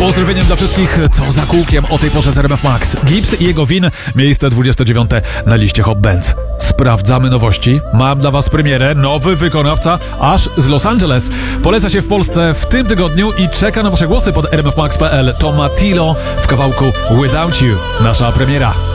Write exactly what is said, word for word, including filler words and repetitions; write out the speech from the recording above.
Pozdrowieniem dla wszystkich, co za kółkiem o tej porze z R M F Max. Gibbs i jego Win, miejsce dwudzieste dziewiąte na liście Hot Bands. Sprawdzamy nowości. Mam dla was premierę, nowy wykonawca aż z Los Angeles. Poleca się w Polsce w tym tygodniu i czeka na wasze głosy pod r m f max kropka p l. To Matilo w kawałku Without You. Nasza premiera.